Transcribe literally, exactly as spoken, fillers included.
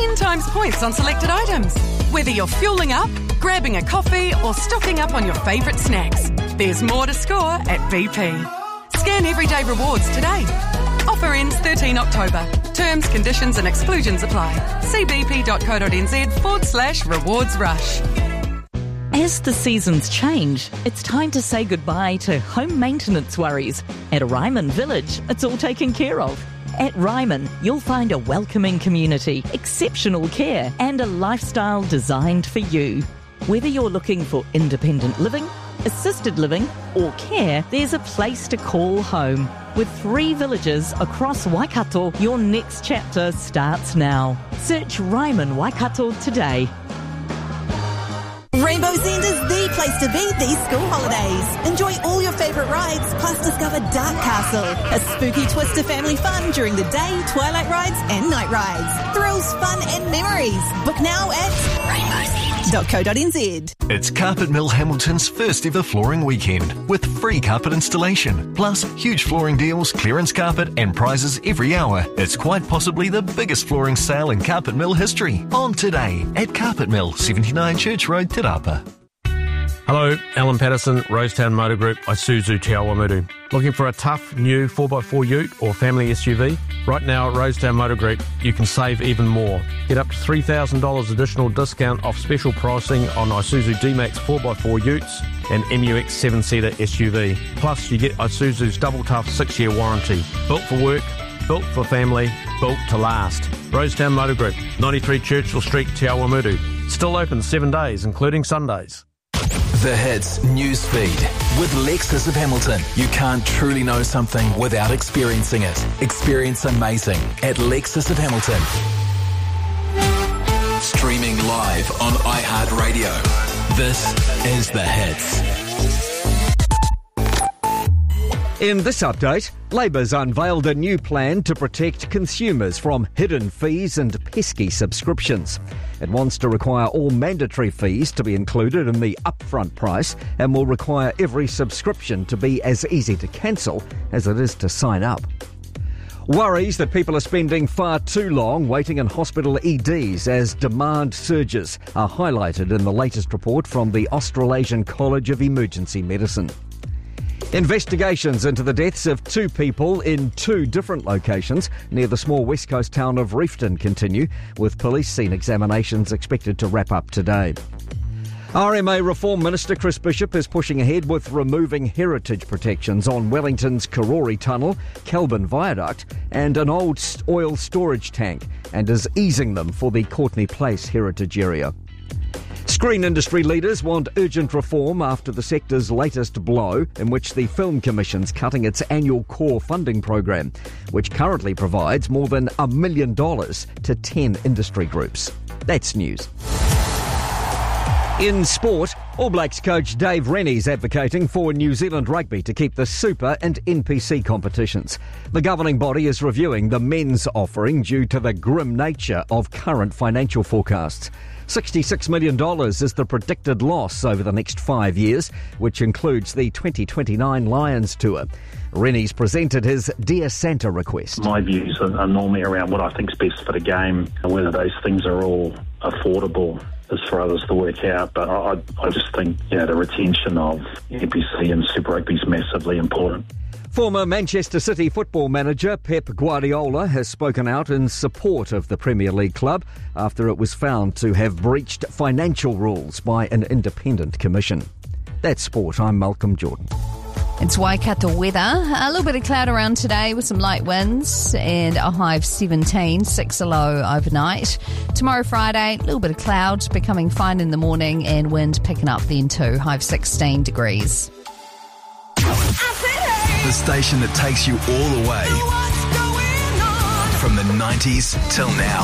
ten times points on selected items. Whether you're fueling up, grabbing a coffee or stocking up on your favourite snacks, there's more to score at B P. Scan Everyday Rewards today. Offer ends the thirteenth of October. Terms, conditions and exclusions apply. See bp.co.nz forward slash rewards rush. As the seasons change, it's time to say goodbye to home maintenance worries. At Ryman Village, it's all taken care of. At Ryman, you'll find a welcoming community, exceptional care, and a lifestyle designed for you. Whether you're looking for independent living, assisted living, or care, there's a place to call home. With three villages across Waikato, your next chapter starts now. Search Ryman Waikato today. Rainbow's End is the place to be these school holidays. Enjoy all your favourite rides, plus discover Dark Castle, a spooky twist to family fun during the day, twilight rides and night rides. Thrills, fun and memories. Book now at rainbows end dot co dot n z. It's Carpet Mill Hamilton's first ever flooring weekend with free carpet installation, plus huge flooring deals, clearance carpet and prizes every hour. It's quite possibly the biggest flooring sale in Carpet Mill history. On today at Carpet Mill, seventy-nine Church Road, Te Rapa. Hello, Alan Patterson, Rosetown Motor Group, Isuzu Te Awamutu. Looking for a tough new four by four ute or family S U V? Right now at Rosetown Motor Group, you can save even more. Get up to three thousand dollars additional discount off special pricing on Isuzu D-Max four by four utes and M U X seven-seater S U V. Plus, you get Isuzu's double tough six-year warranty. Built for work, built for family, built to last. Rosetown Motor Group, ninety-three Churchill Street, Te Awamutu. Still open seven days, including Sundays. The Hits news feed with Lexus of Hamilton. You can't truly know something without experiencing it. Experience amazing at Lexus of Hamilton. Streaming live on iHeartRadio. This is The Hits. In this update, Labour's unveiled a new plan to protect consumers from hidden fees and pesky subscriptions. It wants to require all mandatory fees to be included in the upfront price and will require every subscription to be as easy to cancel as it is to sign up. Worries that people are spending far too long waiting in hospital E Ds as demand surges are highlighted in the latest report from the Australasian College of Emergency Medicine. Investigations into the deaths of two people in two different locations near the small west coast town of Reefton continue, with police scene examinations expected to wrap up today. R M A Reform Minister Chris Bishop is pushing ahead with removing heritage protections on Wellington's Karori Tunnel, Kelburn Viaduct and an old oil storage tank, and is easing them for the Courtney Place heritage area. Screen industry leaders want urgent reform after the sector's latest blow, in which the Film Commission's cutting its annual core funding program, which currently provides more than a million dollars to ten industry groups. That's news. In sport, All Blacks coach Dave Rennie's advocating for New Zealand Rugby to keep the Super and N P C competitions. The governing body is reviewing the men's offering due to the grim nature of current financial forecasts. sixty-six million dollars is the predicted loss over the next five years, which includes the twenty twenty-nine Lions Tour. Rennie's presented his Dear Santa request. My views are, are normally around what I think is best for the game, and whether those things are all affordable is for others to work out. But I, I just think, you know, the retention of N P C and Super Rugby is massively important. Former Manchester City football manager Pep Guardiola has spoken out in support of the Premier League club after it was found to have breached financial rules by an independent commission. That's sport. I'm Malcolm Jordan. It's Waikato weather. A little bit of cloud around today with some light winds and a high of seventeen, six a low overnight. Tomorrow Friday, a little bit of cloud, becoming fine in the morning and wind picking up then too, high of sixteen degrees. The station that takes you all the way from the nineties till now.